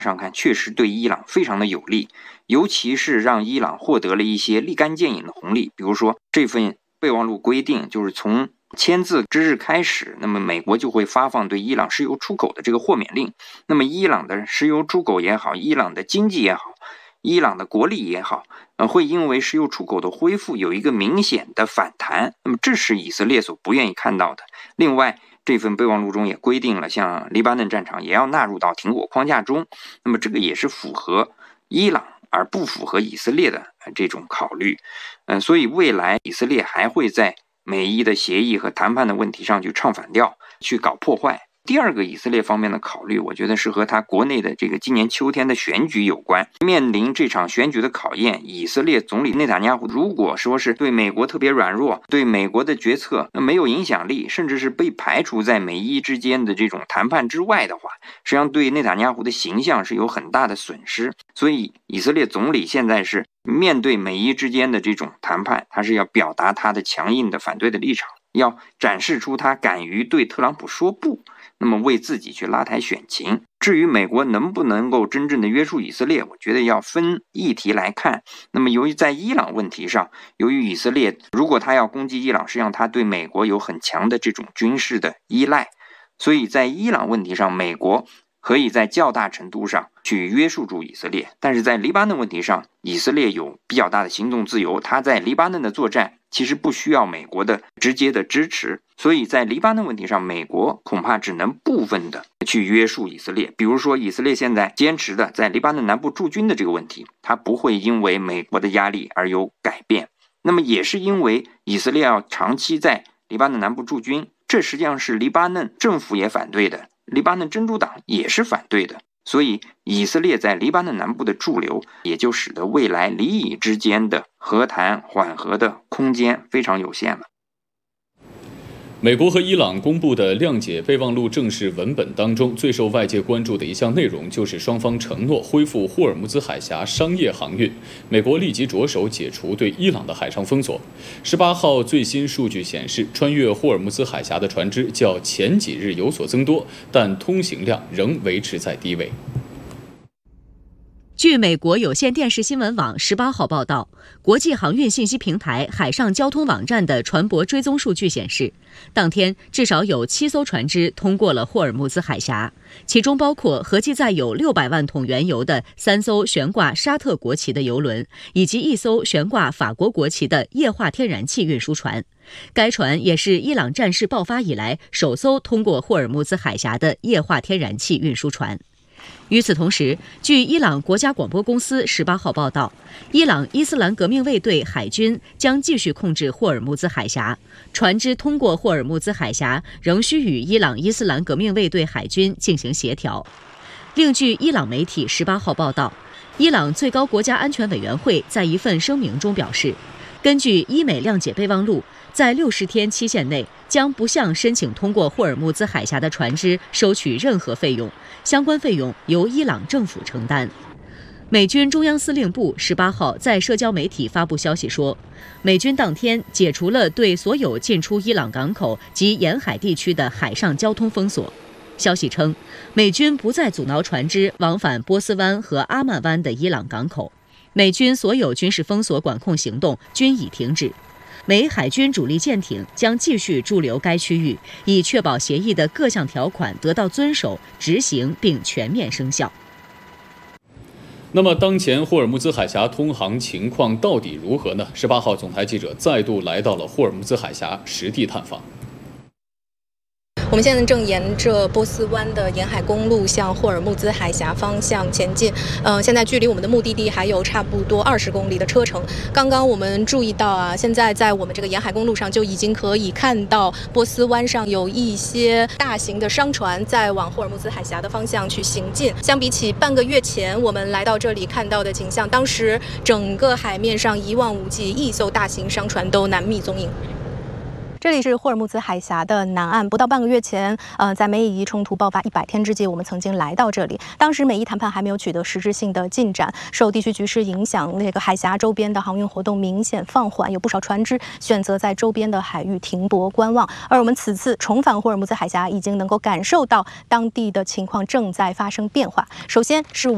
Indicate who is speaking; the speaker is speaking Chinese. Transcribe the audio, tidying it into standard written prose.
Speaker 1: 上看，确实对伊朗非常的有利，尤其是让伊朗获得了一些立竿见影的红利。比如说，这份备忘录规定，就是从签字之日开始，那么美国就会发放对伊朗石油出口的这个豁免令。那么伊朗的石油出口也好，伊朗的经济也好，伊朗的国力也好，会因为石油出口的恢复有一个明显的反弹。那么这是以色列所不愿意看到的。另外，这份备忘录中也规定了，像黎巴嫩战场也要纳入到停火框架中。那么这个也是符合伊朗而不符合以色列的这种考虑。所以未来以色列还会在美伊的协议和谈判的问题上去唱反调，去搞破坏。第二个以色列方面的考虑，我觉得是和他国内的这个今年秋天的选举有关。面临这场选举的考验，以色列总理内塔尼亚胡如果说是对美国特别软弱，对美国的决策没有影响力，甚至是被排除在美伊之间的这种谈判之外的话，实际上对内塔尼亚胡的形象是有很大的损失。所以以色列总理现在是面对美伊之间的这种谈判，他是要表达他的强硬的反对的立场，要展示出他敢于对特朗普说不，那么为自己去拉抬选情。至于美国能不能够真正的约束以色列，我觉得要分议题来看。那么由于在伊朗问题上，由于以色列如果他要攻击伊朗，实际上他对美国有很强的这种军事的依赖，所以在伊朗问题上，美国可以在较大程度上去约束住以色列。但是在黎巴嫩问题上，以色列有比较大的行动自由，他在黎巴嫩的作战其实不需要美国的直接的支持，所以在黎巴嫩问题上，美国恐怕只能部分的去约束以色列。比如说以色列现在坚持的在黎巴嫩南部驻军的这个问题，它不会因为美国的压力而有改变。那么也是因为以色列要长期在黎巴嫩南部驻军，这实际上是黎巴嫩政府也反对的，黎巴嫩真主党也是反对的，所以以色列在黎巴嫩南部的驻留，也就使得未来黎以之间的和谈缓和的空间非常有限了。
Speaker 2: 美国和伊朗公布的谅解备忘录正式文本当中，最受外界关注的一项内容就是双方承诺恢复霍尔木兹海峡商业航运。美国立即着手解除对伊朗的海上封锁。18号最新数据显示，穿越霍尔木兹海峡的船只较前几日有所增多，但通行量仍维持在低位。
Speaker 3: 据美国有线电视新闻网18号报道，国际航运信息平台海上交通网站的船舶追踪数据显示，当天至少有7艘船只通过了霍尔木兹海峡，其中包括合计载有600万桶原油的3艘悬挂沙特国旗的油轮，以及1艘悬挂法国国旗的液化天然气运输船。该船也是伊朗战事爆发以来首艘通过霍尔木兹海峡的液化天然气运输船。与此同时，据伊朗国家广播公司18号报道，伊朗伊斯兰革命卫队海军将继续控制霍尔木兹海峡，船只通过霍尔木兹海峡仍需与伊朗伊斯兰革命卫队海军进行协调。另据伊朗媒体18号报道，伊朗最高国家安全委员会在一份声明中表示，根据伊美谅解备忘录，在60天期限内将不向申请通过霍尔木兹海峡的船只收取任何费用，相关费用由伊朗政府承担。美军中央司令部18号在社交媒体发布消息说，美军当天解除了对所有进出伊朗港口及沿海地区的海上交通封锁。消息称，美军不再阻挠船只往返波斯湾和阿曼湾的伊朗港口，美军所有军事封锁管控行动均已停止。美海军主力舰艇将继续驻留该区域，以确保协议的各项条款得到遵守、执行并全面生效。
Speaker 2: 那么，当前霍尔木兹海峡通航情况到底如何呢？18号，总台记者再度来到了霍尔木兹海峡实地探访。
Speaker 4: 我们现在正沿着波斯湾的沿海公路向霍尔木兹海峡方向前进。现在距离我们的目的地还有差不多20公里的车程。刚刚我们注意到啊，现在在我们这个沿海公路上就已经可以看到波斯湾上有一些大型的商船在往霍尔木兹海峡的方向去行进。相比起半个月前我们来到这里看到的景象，当时整个海面上一望无际，1艘大型商船都难觅踪影。这里是霍尔木兹海峡的南岸，不到半个月前，在美以冲突爆发100天之际，我们曾经来到这里。当时美伊谈判还没有取得实质性的进展，受地区局势影响，那个海峡周边的航运活动明显放缓，有不少船只选择在周边的海域停泊观望。而我们此次重返霍尔木兹海峡，已经能够感受到当地的情况正在发生变化。首先是